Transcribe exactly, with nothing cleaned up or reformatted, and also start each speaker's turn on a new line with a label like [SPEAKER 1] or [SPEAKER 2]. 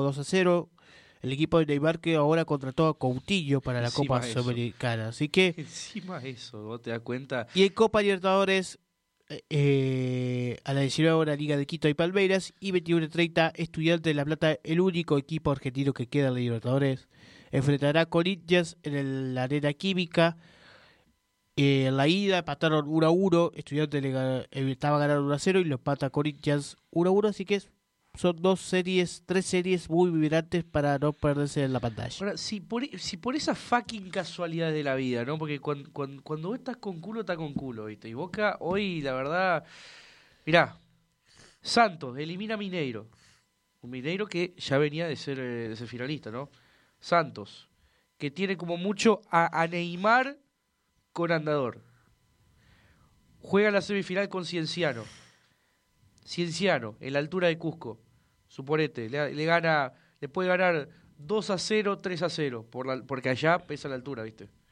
[SPEAKER 1] dos a cero. El equipo de Neymar que ahora contrató a Coutinho para la
[SPEAKER 2] Encima
[SPEAKER 1] Copa
[SPEAKER 2] eso.
[SPEAKER 1] Sudamericana. Así que...
[SPEAKER 2] Encima eso, vos te das cuenta.
[SPEAKER 1] Y en Copa Libertadores, eh, a la diecinueve hora Liga de Quito y Palmeiras, y veintiuno treinta Estudiantes de La Plata, el único equipo argentino que queda en la Libertadores, enfrentará a Corinthians en el- la Arena Química. Eh, en la ida empataron uno a uno, Estudiantes le ga- eh, estaba ganando uno a cero y lo empata Corinthians uno a uno, así que es- son dos series, tres series muy vibrantes para no perderse en la pantalla.
[SPEAKER 2] Ahora, si por, si por esas fucking casualidades de la vida, ¿no? Porque cuando, cuando, cuando vos estás con culo, estás con culo, ¿viste? Y Boca hoy, la verdad... Mirá, Santos elimina a Mineiro. Un Mineiro que ya venía de ser, eh, de ser finalista, ¿no? Santos, que tiene como mucho a, a Neymar con Andador. Juega la semifinal con Cienciano. Cienciano, en la altura de Cusco. Suponete, le, le gana, le puede ganar dos a cero, tres a cero, por la, porque allá pesa la altura, ¿viste?